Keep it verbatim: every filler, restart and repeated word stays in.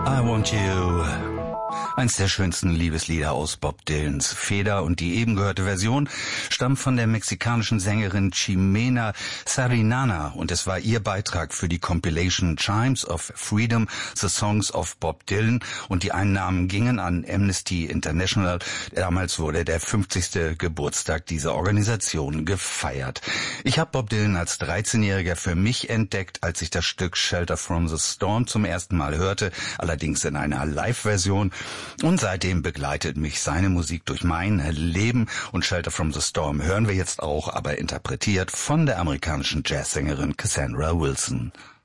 I Want You. Eins der schönsten Liebeslieder aus Bob Dylans Feder, und die eben gehörte Version stammt von der mexikanischen Sängerin Ximena Sariñana, und es war ihr Beitrag für die Compilation Chimes of Freedom, The Songs of Bob Dylan, und die Einnahmen gingen an Amnesty International. Damals wurde der fünfzigste Geburtstag dieser Organisation gefeiert. Ich habe Bob Dylan als dreizehnjähriger für mich entdeckt, als ich das Stück Shelter from the Storm zum ersten Mal hörte, allerdings in einer Live-Version. Und seitdem begleitet mich seine Musik durch mein Leben, und Shelter from the Storm hören wir jetzt auch, aber interpretiert von der amerikanischen Jazzsängerin Cassandra Wilson.